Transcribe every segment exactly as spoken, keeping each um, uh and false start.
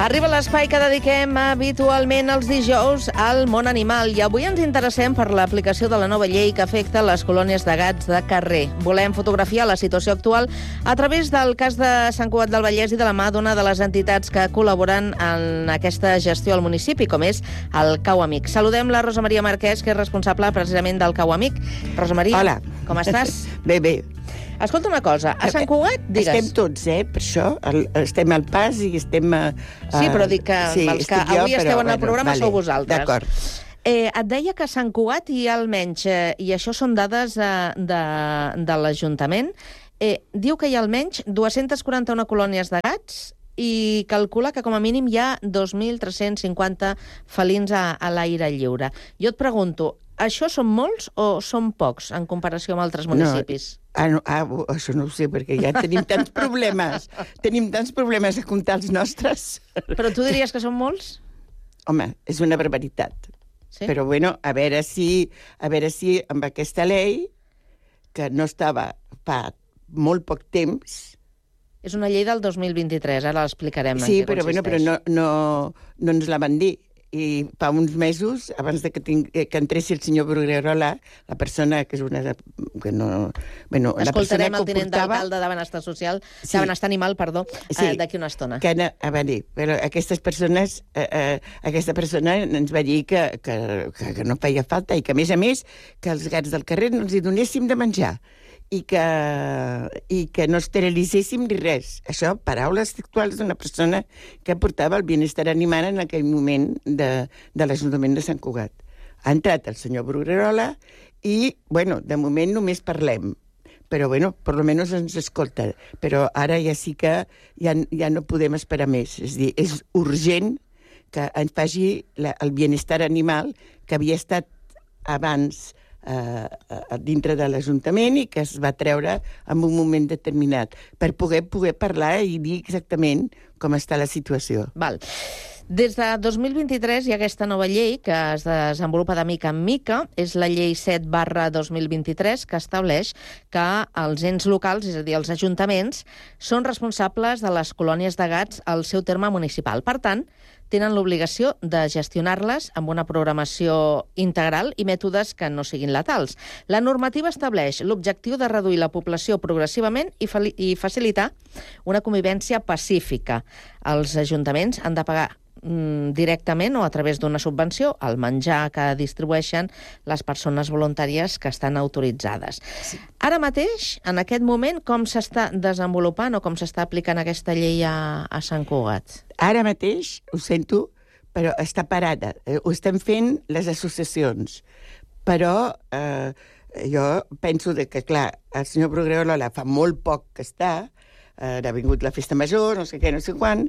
Arriba l'espai que dediquem habitualment els dijous al món animal i avui ens interessem per l'aplicació de la nova llei que afecta les colònies de gats de carrer. Volem fotografiar la situació actual a través del cas de Sant Cugat del Vallès i de la mà d'una de les entitats que col·laboren en aquesta gestió al municipi, com és el Cau Amic. Saludem la Rosa Maria Marquès, que és responsable precisament del Cau Amic. Rosa Maria, hola. Com estàs? Bé, bé. Escolta una cosa, a Sant Cugat, digues... Estem tots, eh, per això. El, estem al pas i estem... A, a... Sí, però dic que sí, els que avui jo, esteu en el bueno, programa vale, sou vosaltres. D'acord. Eh, et deia que a Sant Cugat hi ha almenys, eh, i això són dades eh, de, de l'Ajuntament, eh, diu que hi ha almenys dues-centes quaranta-una colònies de gats i calcula que com a mínim hi ha dos mil tres-cents cinquanta felins a, a l'aire lliure. Jo et pregunto, això són molts o són pocs en comparació amb altres municipis? No. Ah, no, ah, això no ho sé, perquè ja tenim tants problemes. tenim tants problemes a comptar els nostres. Però tu diries que són molts? Home, és una barbaritat. Sí? Però, bueno, a veure si, a veure si amb aquesta llei, que no estava fa molt poc temps... És una llei del dos mil vint-i-tres, ara l'explicarem. Sí, però, bueno, però no, no, no ens la van dir. I fa uns mesos, abans de que, ting, que entressi el senyor Bruguerola, la persona que és una... Que no, bueno, Escoltarem la el tinent portava... d'alcalde de Benestar Social, sí. de Benestar Animal, perdó, sí. eh, d'aquí una estona. Que no, ah, va dir, però aquestes persones, eh, eh, aquesta persona ens va dir que, que, que, que no feia falta i que, a més a més, que els gats del carrer no els hi donéssim de menjar i que, i que no esterilitzéssim ni res. Això, paraules textuals d'una persona que portava el benestar animal en aquell moment de, de l'Ajuntament de Sant Cugat. Ha entrat el senyor Bruguerola i, bueno, de moment només parlem. Però, bueno, per lo menos ens escolta. Però ara ja sí que ja, ja no podem esperar més. És a dir, és urgent que ens faci la, el benestar animal que havia estat abans Uh, uh, dintre de l'Ajuntament i que es va treure en un moment determinat per poder poder parlar i dir exactament com està la situació. Val. Des de dos mil vint-i-tres hi ha aquesta nova llei que es desenvolupa de mica en mica, és la llei set barra dos mil vint-i-tres, que estableix que els ens locals, és a dir, els ajuntaments, són responsables de les colònies de gats al seu terme municipal. Per tant, tenen l'obligació de gestionar-les amb una programació integral i mètodes que no siguin letals. La normativa estableix l'objectiu de reduir la població progressivament i, i facilitar una convivència pacífica. Els ajuntaments han de pagar directament o a través d'una subvenció el menjar que distribueixen les persones voluntàries que estan autoritzades. Sí. Ara mateix, en aquest moment, com s'està desenvolupant o com s'està aplicant aquesta llei a, a Sant Cugat? Ara mateix, ho sento, però està parada. Ho estem fent les associacions. Però eh, jo penso de que, clar, el senyor Bruguerola fa molt poc que està, eh, ha vingut la festa major, no sé què, no sé quan,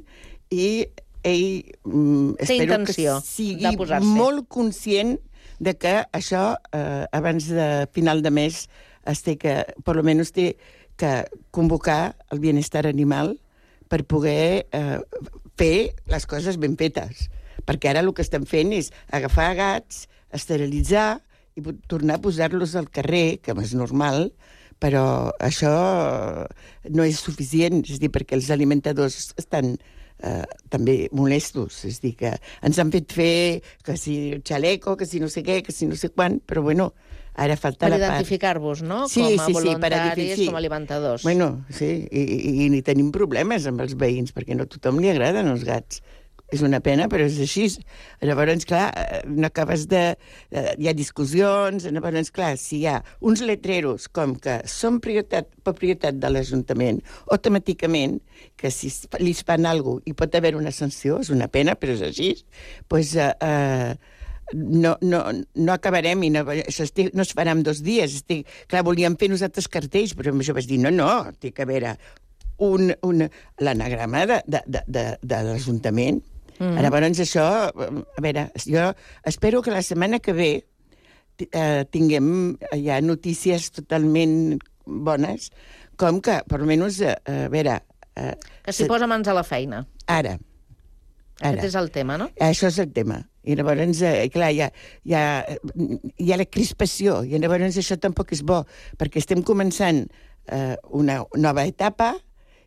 i ell mm, espero que sigui molt conscient de que això, eh, abans de final de mes, es té que, per almenys té que convocar el benestar animal per poder eh, fer les coses ben fetes. Perquè ara el que estem fent és agafar gats, esterilitzar i tornar a posar-los al carrer, que és normal, però això no és suficient, és a dir, perquè els alimentadors estan Uh, també molestos, és dir, que ens han fet fer que si xaleco, que si no sé què, que si no sé quan, però bueno, ara falta per la part... Per identificar-vos, no? Sí, com a sí, voluntaris, sí, com a alimentadors. Bueno, sí, i, i, i ni tenim problemes amb els veïns, perquè no a tothom li agraden els gats. És una pena, però és així. Llavors, clar, no acabes de... Hi ha discussions, llavors, clar, si hi ha uns letreros com que són prioritat, propietat de l'Ajuntament, automàticament, que si li fan alguna cosa i pot haver una sanció, és una pena, però és així, doncs eh, eh, no, no, no acabarem i no, això estic, no es farà en dos dies. Estic, clar, volíem fer nosaltres cartells, però jo vaig dir, no, no, té que haver un, un, l'anagrama de, de, de, de, de l'Ajuntament. Mm. Llavors això, a veure, jo espero que la setmana que ve eh, tinguem ja notícies totalment bones, com que, per almenys, eh, a veure... Eh, que s'hi posa mans a la feina. Ara. Ara. Aquest és el tema, no? Això és el tema. I llavors, eh, clar, hi ha, hi, ha, hi ha la crispació, i llavors això tampoc és bo, perquè estem començant eh, una nova etapa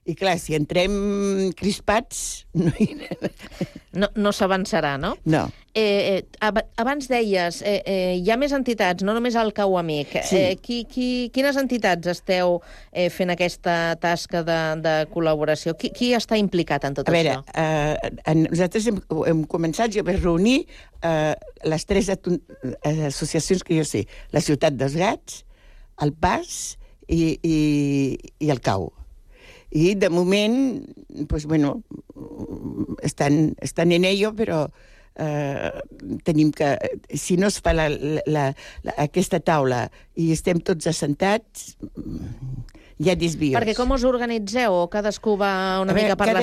I clar, si entrem crispats... No, no, no s'avançarà, no? No. Eh, eh, abans deies, eh, eh, hi ha més entitats, no només el Cau Amic. Sí. Eh, qui, qui, quines entitats esteu eh, fent aquesta tasca de, de col·laboració? Qui, qui està implicat en tot A veure, això? eh, nosaltres hem, hem començat, jo vaig reunir eh, les tres associacions que jo sé, la Ciutat dels Gats, el Pas i, i, i el Cau. I, de moment, pues, bueno, estan, estan en ello, però eh, tenim que... Si no es fa la, la, la, aquesta taula i estem tots assentats, hi ha desvios. Perquè com us organitzeu? O cadascú va una A veure, mica per cada,